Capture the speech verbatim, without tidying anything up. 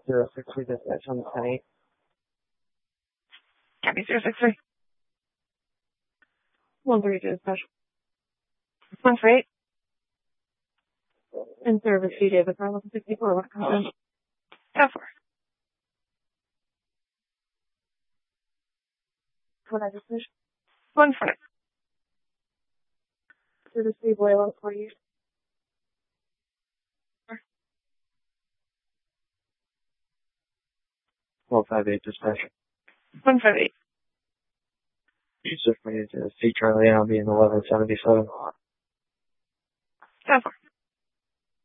zero six three dispatch on the ten eight. Copy zero six three. One three dispatch. One for eight. In service, C David, Carlos sixty-four, what comes in? Ten four. What I just finished? One for nine. To the Steve Wayland for you. Twelve five eight dispatch. One five eight. Yusuf made it to C Charlie, and I'll be in eleven seventy seven. Ten four.